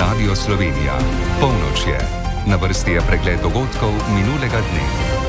Radio Slovenija. Polnoč je. Na vrsti je pregled dogodkov minulega dne.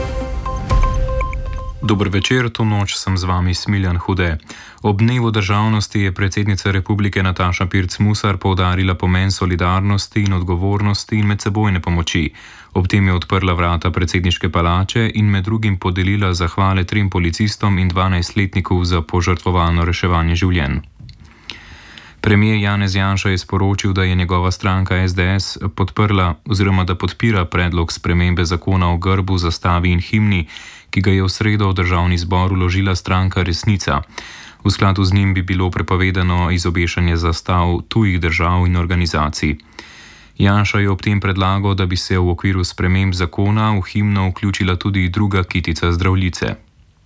Dober večer, to noč sem z vami Smiljan Hude. Ob dnevu državnosti je predsednica republike Nataša Pirc Musar poudarila pomen solidarnosti in odgovornosti in medsebojne pomoči. Ob tem je odprla vrata predsedniške palače in med drugim podelila zahvale 3 policistom in 12-letniku za požrtvovalno reševanje življenj. Premijer Janez Janša je sporočil, da je njegova stranka SDS podprla oziroma da podpira predlog spremembe zakona o grbu, zastavi in himni, ki ga je v sredo v državni zbor vložila stranka Resnica. V skladu z njim bi bilo prepovedano izobešanje zastav tujih držav in organizacij. Janša je ob tem predlagal, da bi se v okviru sprememb zakona v himno vključila tudi druga kitica Zdravljice.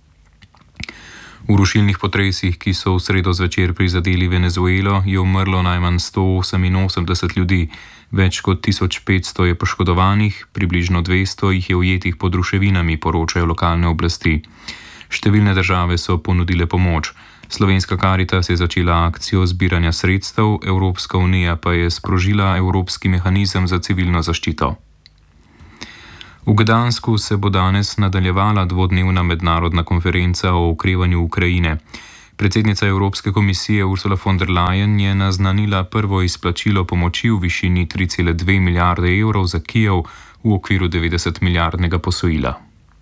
V rušilnih potresih, ki so v sredo zvečer prizadeli Venezuelo, je umrlo najmanj 188 ljudi, več kot 1500 je poškodovanih, približno 200 jih je ujetih pod ruševinami, poročajo lokalne oblasti. Številne države so ponudile pomoč. Slovenska Karitas je začela akcijo zbiranja sredstev, Evropska unija pa je sprožila Evropski mehanizem za civilno zaščito. V Gdansku se bo danes nadaljevala dvodnevna mednarodna konferenca o okrevanju Ukrajine. Predsednica Evropske komisije Ursula von der Leyen je naznanila prvo izplačilo pomoči v višini 3,2 milijarde evrov za Kijev v okviru 90-milijardnega posojila.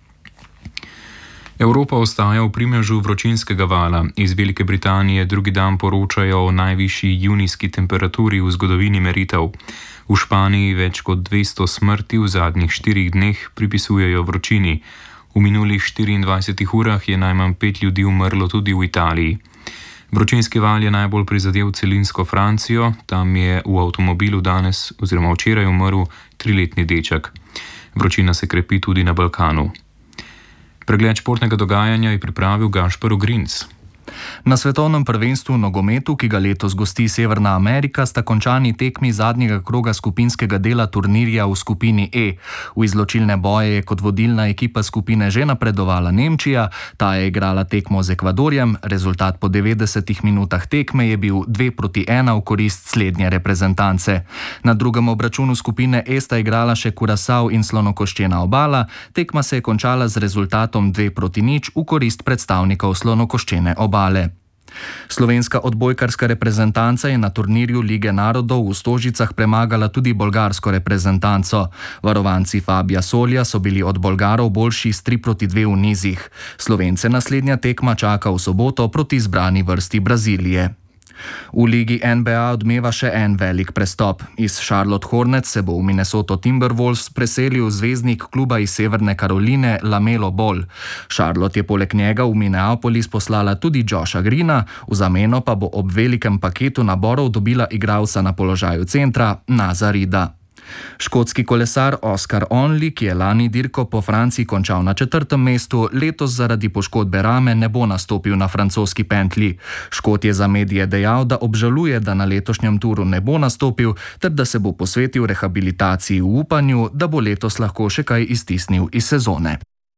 Evropa ostaja v primežu vročinskega vala. Iz Velike Britanije drugi dan poročajo o najvišji junijski temperaturi v zgodovini meritev. V Španiji več kot 200 smrti v zadnjih 4 dneh pripisujejo vročini. V minulih 24 urah je najmanj 5 ljudi umrlo tudi v Italiji. Vročinski val je najbolj prizadel celinsko Francijo, tam je v avtomobilu danes oziroma včeraj umrl 3-letni deček. Vročina se krepi tudi na Balkanu. Pregled športnega dogajanja je pripravil Gašper Ogrinc. Na svetovnem prvenstvu v nogometu, ki ga letos gosti Severna Amerika, sta končani tekmi zadnjega kroga skupinskega dela turnirja v skupini E. V izločilne boje je kot vodilna ekipa skupine že napredovala Nemčija, ta je igrala tekmo z Ekvadorjem, rezultat po 90 minutah tekme je bil 2-1 v korist slednje reprezentance. Na drugem obračunu skupine E sta igrala še Kurasao in Slonokoščena obala, tekma se je končala z rezultatom 2-0 v korist predstavnikov Slonokoščene obale. Slovenska odbojkarska reprezentanca je na turnirju Lige narodov v Stožicah premagala tudi bolgarsko reprezentanco. Varovanci Fabija Solja so bili od Bolgarov boljši s 3-2 v nizih. Slovence naslednja tekma čaka v soboto proti izbrani vrsti Brazilije. V ligi NBA odmeva še en velik prestop. Iz Charlotte Hornets se bo v Minnesota Timberwolves preselil zvezdnik kluba iz Severne Karoline LaMelo Ball. Charlotte je poleg njega v Minneapolis poslala tudi Josha Greena, v zameno pa bo ob velikem paketu naborov dobila igralca na položaju centra Naza Reeda. Škotski kolesar Oscar Onley, ki je lani dirko po Franciji končal na 4. mestu, letos zaradi poškodbe rame ne bo nastopil na francoski pentlji. Škot je za medije dejal, da obžaluje, da na letošnjem turu ne bo nastopil, ter da se bo posvetil rehabilitaciji v upanju, da bo letos lahko še kaj iztisnil iz sezone.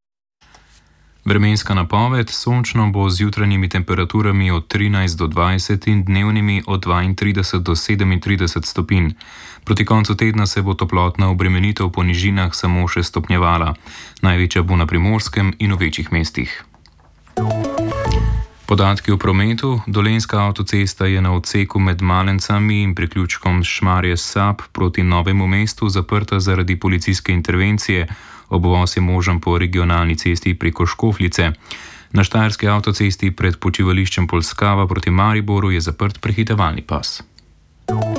Vremenska napoved: sončno bo z jutranjimi temperaturami od 13 do 20 in dnevnimi od 32 do 37 stopinj. Proti koncu tedna se bo toplotna obremenitev po nižinah samo še stopnjevala. Največja bo na Primorskem in v večjih mestih. Podatki o prometu. Dolenjska avtocesta je na odseku med Malencami in priključkom Šmarje-Sap proti Novemu mestu zaprta zaradi policijske intervencije. Obvoz je možen po regionalni cesti preko Škofljice. Na štajerski avtocesti pred počivališčem Polskava proti Mariboru je zaprt prehitevalni pas.